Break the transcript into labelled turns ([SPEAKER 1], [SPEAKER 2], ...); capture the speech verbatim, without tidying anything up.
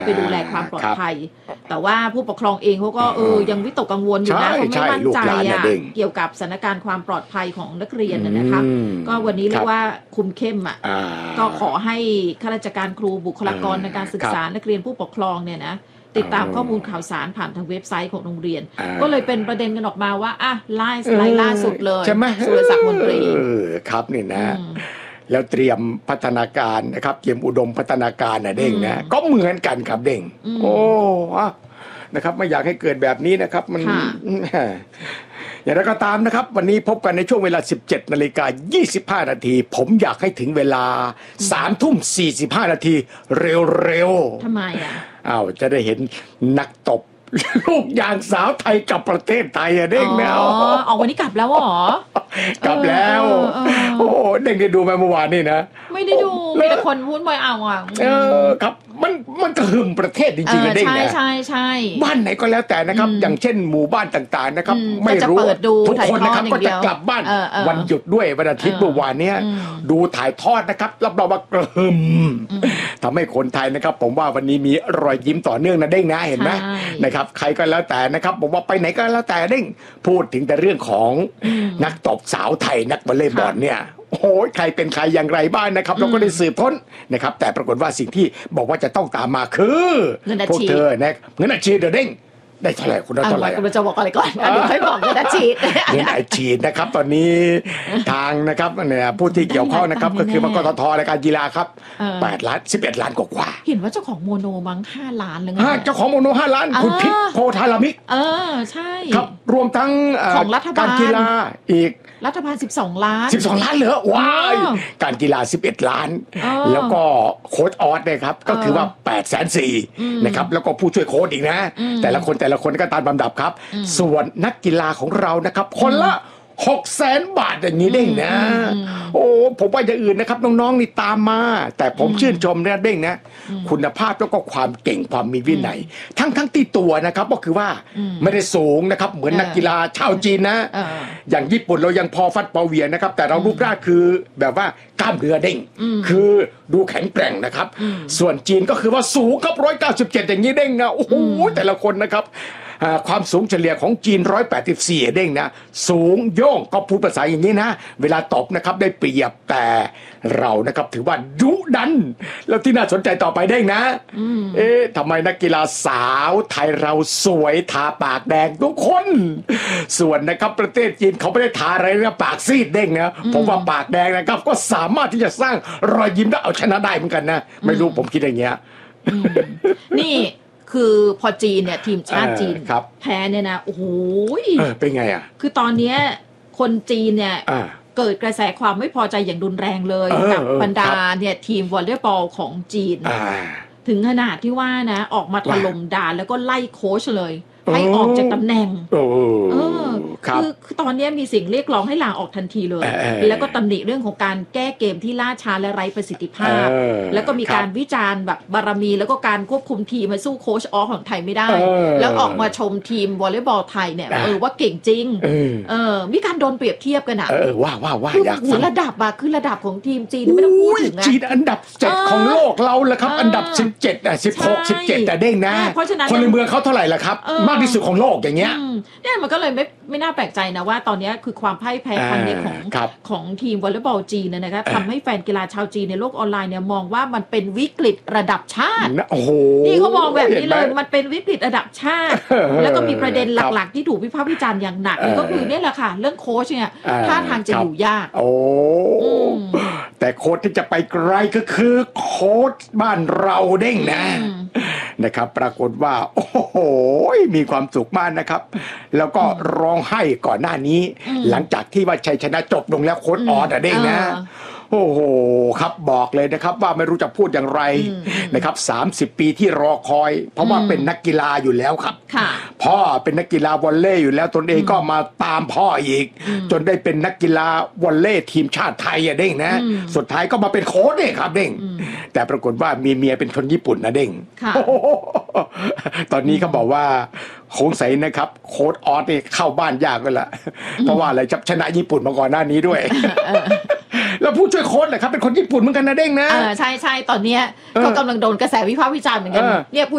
[SPEAKER 1] ไปดูแลความปลอดภัยแต่ว่าผู้ปกครองเองเขาก็เออยังวิตกกังวลอยู่นะเขาไม่มั่นใจอ่ะเกี่ยวกับสถานการณ์ความปลอดภัยของนักเรียนนะคะก็วันนี้เรียกว่าคุมเข้มอ่ะก็ขอให้ข้าราชการครูบุคลากรในการศึกษานักเรียนผู้ปกครองเนี่ยนะติดตามข้อมูลข่าวสารผ่านทางเว็บไซต์ของโรงเรียนก็เลยเป็นประเด็นกันออกมาว่าอ่ะไล่สไลด์ล่าสุดเลยสุรศักดิ์มนตรี
[SPEAKER 2] ครับนี่นะแล้วเตรียมพัฒนาการนะครับเตรียมอุดมพัฒนาการนะเด้งนะก็เหมือนกันครับเด้งโอ้นะครับไม่อยากให้เกิดแบบนี้นะครับมันอย่างไรก็ตามนะครับวันนี้พบกันในช่วงเวลา สิบเจ็ดนาฬิกายี่สิบห้า นาทีผมอยากให้ถึงเวลา สามทุ่มสี่สิบห้า นาทีเร็ว
[SPEAKER 1] ๆทำไมอ่ะ
[SPEAKER 2] อ้าวจะได้เห็นนักตบลูกยางสาวไทยกับประเทศไทยอะเด้งแมว
[SPEAKER 1] อ๋อออกวันนี้กลับแล้วหรอก
[SPEAKER 2] ลับแล้วโอ้เด้งได้ดูไหมเมื่อวานนี่นะ
[SPEAKER 1] ไม่ได้ดูมีแต่คนพูดบ่อยเอาอ่ะ
[SPEAKER 2] เออครับมันมันกระหึ่มประเทศจริงๆเด้งนะ
[SPEAKER 1] ใช่ใช่ใช่
[SPEAKER 2] บ้านไหนก็แล้วแต่นะครับอย่างเช่นหมู่บ้านต่างๆนะครับไม่รู้ทุกคนนะครับก็จะกลับบ้านวันหยุดด้วยวันอาทิตย์เมื่อวานนี้ดูถ่ายทอดนะครับรับรองว่ากระหึ่มทำให้คนไทยนะครับผมว่าวันนี้มีรอยยิ้มต่อเนื่องนะเด้งนะเห็นไหมนะครับใครก็แล้วแต่นะครับผมว่าไปไหนก็แล้วแต่เด้งพูดถึงแต่เรื่องของนักตบสาวไทยนักวอลเลย์บอลเนี่ยโอ้ยใครเป็นใครอย่างไรบ้างนะครับเราก็ได้สืบค้นนะครับแต่ปรากฏว่าสิ่งที่บอกว่าจะต้องตามมาคือพวกเธอนะเงินอัดฉีดเด้งได้เท่าไหร่คุณได้เท่าไหร่
[SPEAKER 1] คุณจะบอกอะไรก่อนเดี๋ยวให้บอกเงินอัดฉีด
[SPEAKER 2] เงินอัดฉีดนะครับตอนนี้ทางนะครับเนี่ยผู้ที่เกี่ยวข้องนะครับก็คือมกททรายการกีฬาครับแปดล้านสิบเอ็ดล้านกว่า
[SPEAKER 1] เห็นว่าเจ้าของโมโนมั้งห้าล้านเลยไง
[SPEAKER 2] เจ้าของโมโนห้าล้านคุณพิษโพธารามิก
[SPEAKER 1] เออใช่
[SPEAKER 2] ครับรวมทั้ง
[SPEAKER 1] ของรัฐบาล
[SPEAKER 2] การกีฬาอีก
[SPEAKER 1] รัฐบาลสิบสองล้าน
[SPEAKER 2] สิบสองล้านเหรอว้ายการกีฬาสิบเอ็ดล้านแล้วก็โค้ชออสเนี่ยครับก็คือว่าแปดแสนสี่นะครับแล้วก็ผู้ช่วยโค้ชอีกนะแต่ละคนแต่ละคนก็ตามลำดับครับส่วนนักกีฬาของเรานะครับคนละหกแสนบาทอย่างนี้เด้งนะโอ้ผมว่าอย่างอื่นนะครับน้องๆนี่ตามมาแต่ผมชื่นชมนะเด้งนะคุณภาพแล้วก็ความเก่งความมีวินัยทั้งทั้งที่ตัวนะครับก็คือว่าไม่ได้สูงนะครับเหมือนนักกีฬาชาวจีนนะอย่างญี่ปุ่นเรายังพอฟัดพอเวียนะครับแต่เรารูปร่างคือแบบว่ากล้ามเนื้อเด้งคือดูแข็งแกร่งนะครับส่วนจีนก็คือว่าสูงครับหนึ่งร้อยเก้าสิบเจ็ดอย่างนี้เด้งนะโอ้โหแต่ละคนนะครับความสูงเฉลี่ยของจีนหนึ่งร้อยแปดสิบสี่เด้งนะสูงโย่งก็พูดภาษาอย่างนี้นะเวลาตบนะครับได้เปรียบแต่เรานะครับถือว่าดุดันแล้วที่น่าสนใจต่อไปเด้งนะเอ๊ะทำไมนักกีฬาสาวไทยเราสวยทาปากแดงทุกคนส่วนนะครับประเทศจีนเขาไม่ได้ทาอะไรนะปากซีดเด้งนะผมว่าปากแดงนะครับก็สามารถที่จะสร้างรอยยิ้มและเอาชนะได้เหมือนกันนะไม่รู้ผมคิดอย่างเงี้ย
[SPEAKER 1] นี่คือพอจีนเนี่ยทีมชาติจีนแพ้เนี่ยนะโอ้โห
[SPEAKER 2] เป็นไงอ่ะ
[SPEAKER 1] คือตอนนี้คนจีนเนี่ยเกิดกระแสความไม่พอใจอย่างรุนแรงเลยกับบรรดาเนี่ยทีมวอลเลย์บอลของจีนถึงขนาดที่ว่านะออกมาถล่มด่าแล้วก็ไล่โค้ชเลยให้ออกจากตำแหน่งเออคือตอนนี้มีสิ่งเรียกร้องให้ลาออกทันทีเลยแล้วก็ตำหนิเรื่องของการแก้เกมที่ล่าช้าและไร้ประสิทธิภาพแล้วก็มีการวิจารณ์แบบบารมีแล้วก็การควบคุมทีมมาสู้โค้ชออฟของไทยไม่ได้แล้วออกมาชมทีมวอลเลย์บอลไทยเนี่ยเออว่าเก่งจริงเออมีการโดนเปรียบเทียบกันอ่ะ
[SPEAKER 2] เออว่าว่าว่าอยาก
[SPEAKER 1] ฟังระดับอะคือระดับของทีมจีนไม่ต้องพูดถึงนะ
[SPEAKER 2] จีนอันดับเจ็ดของโลกเราเลยครับอันดับสิบเจ็ดอ่ะสิบหก สิบเจ็ดแต่เด้งนะคนในเมืองเขาเท่าไหร่ล่ะครับมากที่สุดของโลกอย่างเงี้ย
[SPEAKER 1] เนี่ยมันก็เลยไม่ไม่น่าแปลกใจนะว่าตอนนี้คือความพ่ายแพ้ครั้งนี้ของของทีมวอลเลย์บอลจีนนะคะทำให้แฟนกีฬาชาวจีนในโลกออนไลน์เนี่ยมองว่ามันเป็นวิกฤตระดับชาติ
[SPEAKER 2] โอ้โห
[SPEAKER 1] นี่เขามองแบบนี้เลยมันเป็นวิกฤตระดับชาติแล้วก็มีประเด็นหลักๆที่ถูกวิพากษ์วิจารณ์อย่างหนักนี่ก็คือเนี่ยแหละค่ะเรื่องโค้ชเนี่ยท่าทางจะอยู่ยาก
[SPEAKER 2] โอ้แต่โค้ชที่จะไปไกลก็คือโค้ชบ้านเราเด้งนะนะครับปรากฏว่าโอ้โหมีความสุขมากนะครับแล้วก็ร้องไห้ก่อนหน้านี้หลังจากที่ว่าชัยชนะจบลงแล้วโค้ชออสเด้งนะโอ้โหครับบอกเลยนะครับว่าไม่รู้จะพูดอย่างไรนะครับสามสิบปีที่รอคอยเพราะว่าเป็นนักกีฬาอยู่แล้วครับพ่อเป็นนักกีฬาวอลเลย์อยู่แล้วตนเองก็มาตามพ่ออีกจนได้เป็นนักกีฬาวอลเลย์ทีมชาติไทยอะเด้งนะสุดท้ายก็มาเป็นโค้ชเองครับเด้งแต่ปรากฏว่ามีเมียเป็นคนญี่ปุ่นนะเด้งตอนนี้เขาบอกว่าคงใส่นะครับโค้ชออสนี่เข้าบ้านยากเลยล่ะเพราะว่าอะไรจับชนะญี่ปุ่นมาก่อนหน้านี้ด้วยแล้วผู้ช่วยโค้ชแหละครับเป็นคนญี่ปุ่นเหมือนกันนะเด้งนะ
[SPEAKER 1] ใช่ใช่ตอนนี้ก็กำลังโดนกระแสวิพากษ์วิจารณ์เหมือนกันเนี่ย